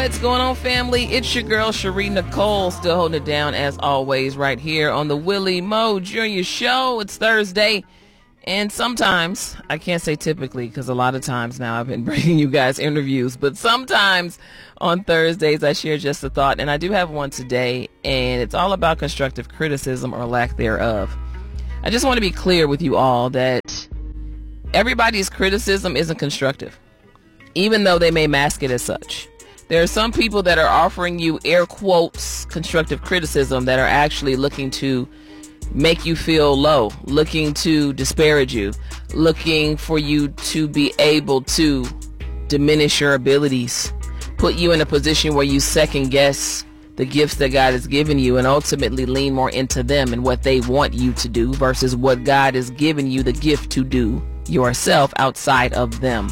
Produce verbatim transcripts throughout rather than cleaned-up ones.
What's going on, family? It's your girl, Cherie Nicole, still holding it down as always right here on the Willie Mo Junior Show. It's Thursday, and sometimes, I can't say typically because a lot of times now I've been bringing you guys interviews, but sometimes on Thursdays I share just a thought, and I do have one today, and it's all about constructive criticism or lack thereof. I just want to be clear with you all that everybody's criticism isn't constructive, even though they may mask it as such. There are some people that are offering you air quotes constructive criticism that are actually looking to make you feel low, looking to disparage you, looking for you to be able to diminish your abilities, put you in a position where you second guess the gifts that God has given you and ultimately lean more into them and what they want you to do versus what God has given you the gift to do yourself outside of them.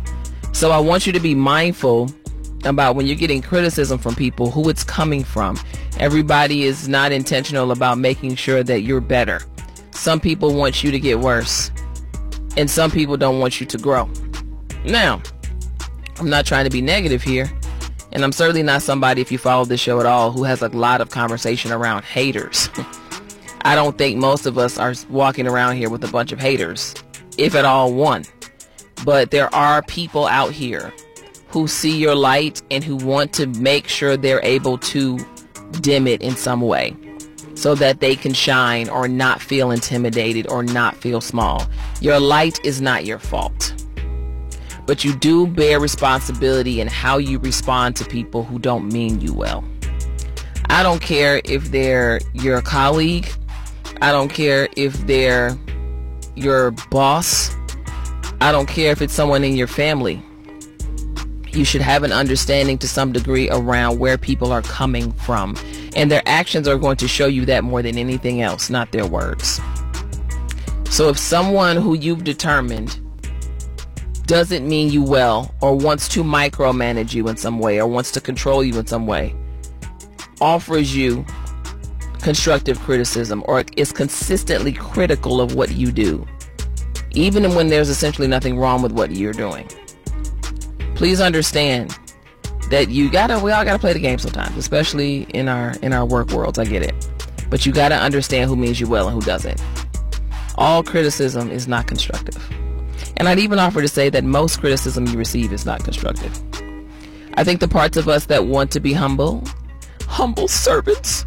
So I want you to be mindful about when you're getting criticism from people, who it's coming from. Everybody is not intentional about making sure that you're better. Some people want you to get worse, and some people don't want you to grow. Now, I'm not trying to be negative here, and I'm certainly not somebody, if you follow this show at all, who has a lot of conversation around haters. I don't think most of us are walking around here with a bunch of haters, if at all one. But there are people out here who see your light and who want to make sure they're able to dim it in some way so that they can shine or not feel intimidated or not feel small. Your light is not your fault, but you do bear responsibility in how you respond to people who don't mean you well. I don't care if they're your colleague. I don't care if they're your boss. I don't care if it's someone in your family. You should have an understanding to some degree around where people are coming from. And their actions are going to show you that more than anything else, not their words. So if someone who you've determined doesn't mean you well, or wants to micromanage you in some way, or wants to control you in some way, offers you constructive criticism, or is consistently critical of what you do, even when there's essentially nothing wrong with what you're doing, please understand that you gotta, we all gotta play the game sometimes, especially in our in our work worlds. I get it, but you gotta understand who means you well and who doesn't. All criticism is not constructive, and I'd even offer to say that most criticism you receive is not constructive. I think the parts of us that want to be humble, humble servants,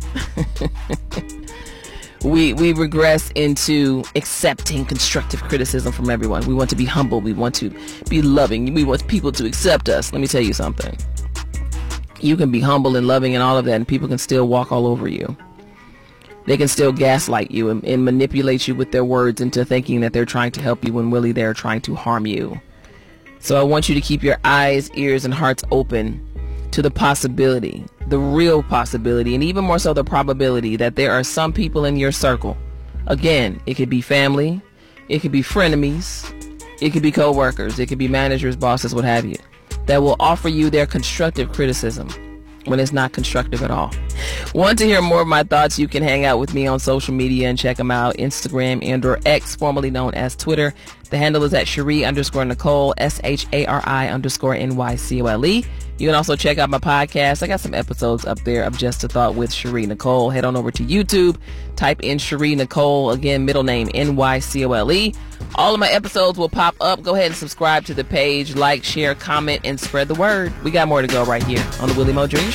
we we regress into accepting constructive criticism from everyone. We want to be humble. We want to be loving. We want people to accept us. Let me tell you something. You can be humble and loving and all of that, and people can still walk all over you. They can still gaslight you and, and manipulate you with their words into thinking that they're trying to help you when really they're trying to harm you. So I want you to keep your eyes, ears, and hearts open to the possibility, the real possibility, and even more so the probability that there are some people in your circle. Again, it could be family, it could be frenemies, it could be co-workers, it could be managers, bosses, what have you, that will offer you their constructive criticism when it's not constructive at all. Want to hear more of my thoughts? You can hang out with me on social media and check them out. Instagram and or X, formerly known as Twitter. The handle is at Cherie underscore Nicole, S H A R I underscore N Y C O L E. You can also check out my podcast. I got some episodes up there of Just a Thought with Cherie Nicole. Head on over to YouTube. Type in Cherie Nicole. Again, middle name N Y C O L E. All of my episodes will pop up. Go ahead and subscribe to the page. Like, share, comment, and spread the word. We got more to go right here on the Willie Mo Junior